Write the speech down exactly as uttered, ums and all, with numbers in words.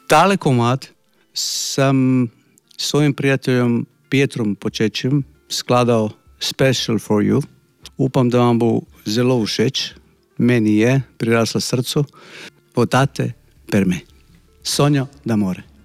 Tale komad sem svojim prijateljem Pietrom Počečim skladal special for you. Upam, da vam bo zelo všeč. Meni je prirasla srcu. Votate per me. Sogno d'amore.